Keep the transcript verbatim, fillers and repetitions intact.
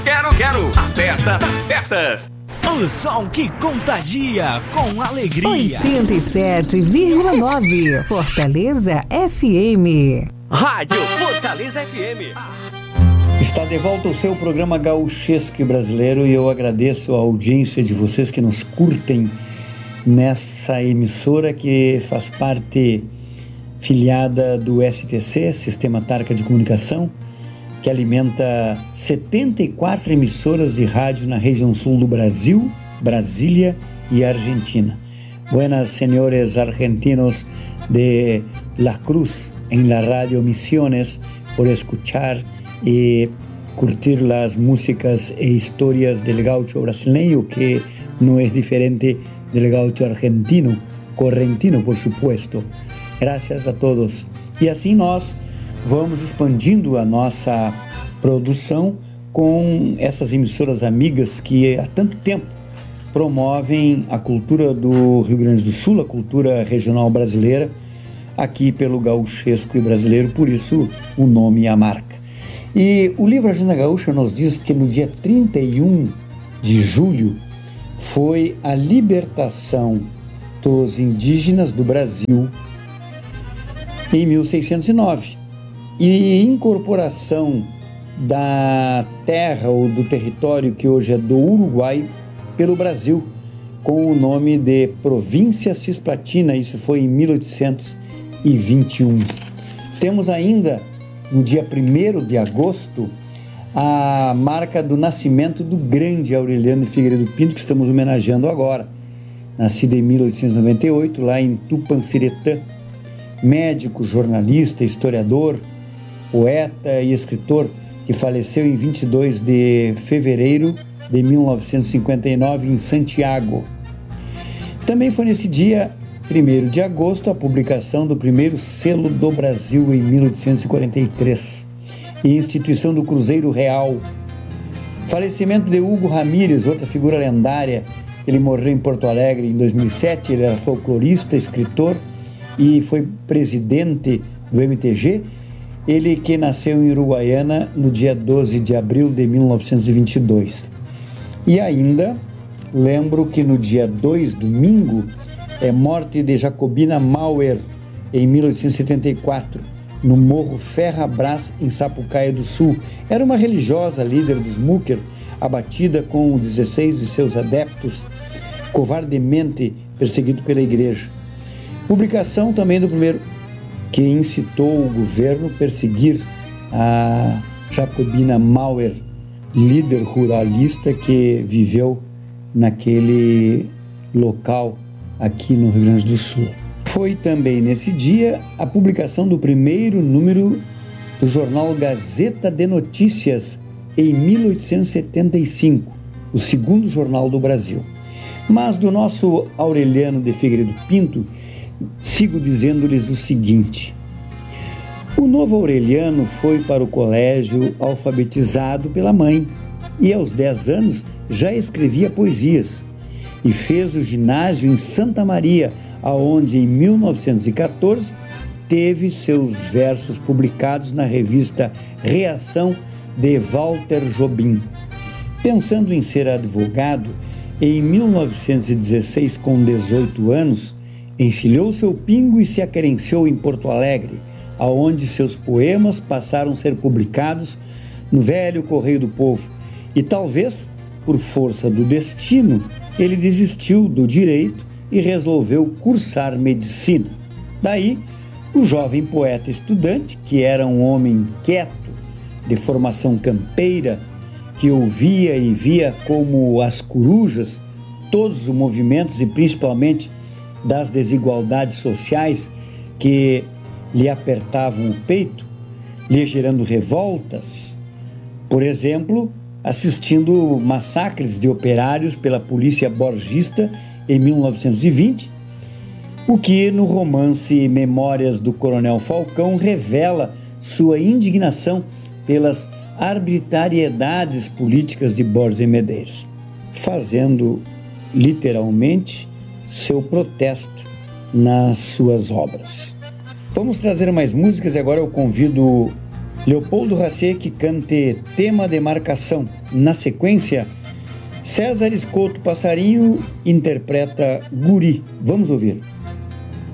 Quero, quero, a festa das festas. O som que contagia com alegria. oitenta e sete vírgula nove Fortaleza F M. Rádio Fortaleza F M. Está de volta o seu programa Gauchesco e Brasileiro e eu agradeço a audiência de vocês que nos curtem nessa emissora que faz parte filiada do S T C, Sistema Tarca de Comunicação, que alimenta setenta e quatro emissoras de rádio na região sul do Brasil, Brasília e Argentina. Buenas, senhores argentinos de La Cruz, en la radio Misiones, por escuchar y curtir las músicas e historias del gaucho brasileño, que no es diferente del gaucho argentino, correntino, por supuesto. Gracias a todos. E assim nós vamos expandindo a nossa produção com essas emissoras amigas que há tanto tempo promovem a cultura do Rio Grande do Sul, a cultura regional brasileira, aqui pelo Gauchesco e Brasileiro, por isso o nome e a marca. E o livro Agenda Gaúcha nos diz que no dia trinta e um de julho foi a libertação dos indígenas do Brasil em mil seiscentos e nove e incorporação da terra ou do território que hoje é do Uruguai pelo Brasil com o nome de Província Cisplatina. Isso foi em mil oitocentos e vinte e um. Temos ainda no dia primeiro de agosto a marca do nascimento do grande Aureliano de Figueiredo Pinto, que estamos homenageando agora, nascido em mil oitocentos e noventa e oito lá em Tupanciretã. Médico, jornalista, historiador, poeta e escritor, que faleceu em vinte e dois de fevereiro de mil novecentos e cinquenta e nove em Santiago. Também foi nesse dia, primeiro de agosto, a publicação do primeiro selo do Brasil em mil oitocentos e quarenta e três e instituição do Cruzeiro Real. Falecimento de Hugo Ramírez, outra figura lendária. Ele morreu em Porto Alegre em dois mil e sete, ele era folclorista, escritor e foi presidente do M T G, ele que nasceu em Uruguaiana no dia doze de abril de mil novecentos e vinte e dois. E ainda lembro que no dia dois, domingo, é morte de Jacobina Mauer, em mil oitocentos e setenta e quatro, no Morro Ferrabras, em Sapucaia do Sul. Era uma religiosa líder dos Mucker, abatida com dezesseis de seus adeptos, covardemente perseguido pela igreja. Publicação também do primeiro, que incitou o governo a perseguir a Jacobina Mauer, líder ruralista que viveu naquele local aqui no Rio Grande do Sul. Foi também nesse dia a publicação do primeiro número do jornal Gazeta de Notícias em mil oitocentos e setenta e cinco, o segundo jornal do Brasil. Mas do nosso Aureliano de Figueiredo Pinto, sigo dizendo-lhes o seguinte: o novo Aureliano foi para o colégio alfabetizado pela mãe e aos dez anos já escrevia poesias e fez o ginásio em Santa Maria, aonde em mil novecentos e quatorze teve seus versos publicados na revista Reação de Walter Jobim. Pensando em ser advogado, em mil novecentos e dezesseis, com dezoito anos, encilhou seu pingo e se aquerenciou em Porto Alegre, aonde seus poemas passaram a ser publicados no velho Correio do Povo. E talvez, por força do destino, ele desistiu do direito e resolveu cursar medicina. Daí, o jovem poeta estudante, que era um homem quieto, de formação campeira, que ouvia e via como as corujas todos os movimentos e principalmente das desigualdades sociais que lhe apertavam o peito, lhe gerando revoltas, por exemplo, assistindo massacres de operários pela polícia borgista em mil novecentos e vinte, o que no romance Memórias do Coronel Falcão revela sua indignação pelas arbitrariedades políticas de Borges e Medeiros, fazendo literalmente seu protesto nas suas obras. Vamos trazer mais músicas e agora eu convido Leopoldo Hassek cante Tema de Marcação. Na sequência, César Escoto Passarinho interpreta Guri. Vamos ouvir.